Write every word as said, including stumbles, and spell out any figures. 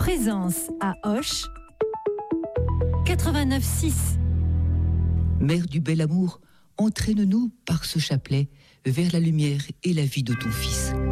Présence à Auch, quatre-vingt-neuf six. Mère du bel amour, entraîne-nous par ce chapelet vers la lumière et la vie de ton Fils.